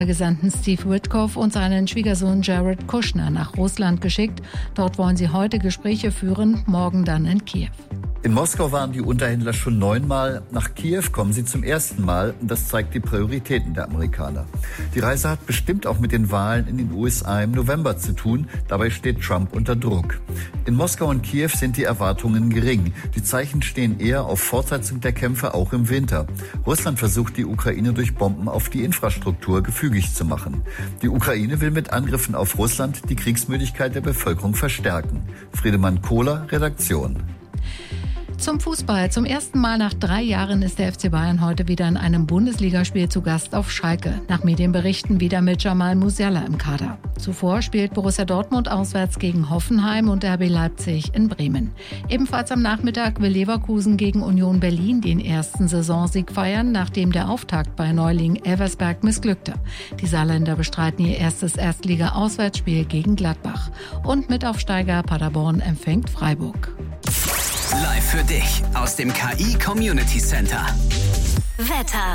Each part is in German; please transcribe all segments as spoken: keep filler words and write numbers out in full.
Gesandten Steve Witkoff und seinen Schwiegersohn Jared Kushner nach Russland geschickt. Dort wollen sie heute Gespräche führen, morgen dann in Kiew. In Moskau waren die Unterhändler schon neunmal. Nach Kiew kommen sie zum ersten Mal. Und das zeigt die Prioritäten der Amerikaner. Die Reise hat bestimmt auch mit den Wahlen in den U S A im November zu tun. Dabei steht Trump unter Druck. In Moskau und Kiew sind die Erwartungen gering. Die Zeichen stehen eher auf Fortsetzung der Kämpfe auch im Winter. Russland versucht, die Ukraine durch Bomben auf die Infrastruktur gefügig zu machen. Die Ukraine will mit Angriffen auf Russland die Kriegsmüdigkeit der Bevölkerung verstärken. Friedemann Kohler, Redaktion. Zum Fußball. Zum ersten Mal nach drei Jahren ist der F C Bayern heute wieder in einem Bundesligaspiel zu Gast auf Schalke. Nach Medienberichten wieder mit Jamal Musiala im Kader. Zuvor spielt Borussia Dortmund auswärts gegen Hoffenheim und R B Leipzig in Bremen. Ebenfalls am Nachmittag will Leverkusen gegen Union Berlin den ersten Saisonsieg feiern, nachdem der Auftakt bei Neuling Elversberg missglückte. Die Saarländer bestreiten ihr erstes Erstliga-Auswärtsspiel gegen Gladbach. Und Mitaufsteiger Paderborn empfängt Freiburg. Live für dich aus dem K I Community Center. Wetter.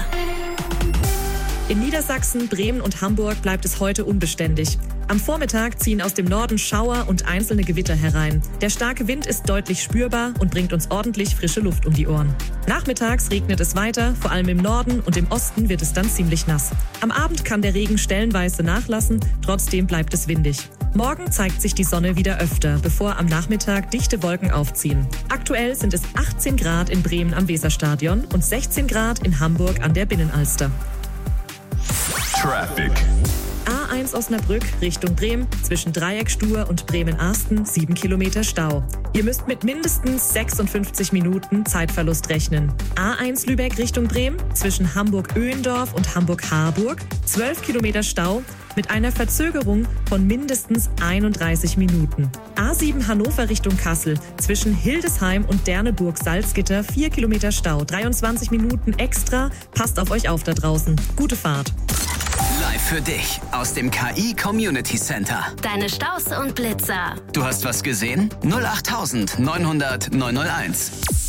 In Niedersachsen, Bremen und Hamburg bleibt es heute unbeständig. Am Vormittag ziehen aus dem Norden Schauer und einzelne Gewitter herein. Der starke Wind ist deutlich spürbar und bringt uns ordentlich frische Luft um die Ohren. Nachmittags regnet es weiter, vor allem im Norden, und im Osten wird es dann ziemlich nass. Am Abend kann der Regen stellenweise nachlassen, trotzdem bleibt es windig. Morgen zeigt sich die Sonne wieder öfter, bevor am Nachmittag dichte Wolken aufziehen. Aktuell sind es achtzehn Grad in Bremen am Weserstadion und sechzehn Grad in Hamburg an der Binnenalster. Traffic. A eins Osnabrück Richtung Bremen, zwischen Dreieckstuhr und Bremen-Arsten sieben Kilometer Stau. Ihr müsst mit mindestens sechsundfünfzig Minuten Zeitverlust rechnen. A eins Lübeck Richtung Bremen, zwischen Hamburg-Öhendorf und Hamburg-Harburg zwölf Kilometer Stau mit einer Verzögerung von mindestens einunddreißig Minuten. A sieben Hannover Richtung Kassel, zwischen Hildesheim und Derneburg-Salzgitter vier Kilometer Stau, dreiundzwanzig Minuten extra. Passt auf euch auf da draußen. Gute Fahrt. Live für dich aus dem K I Community Center. Deine Staus und Blitzer. Du hast was gesehen? null acht neun null null neun null eins.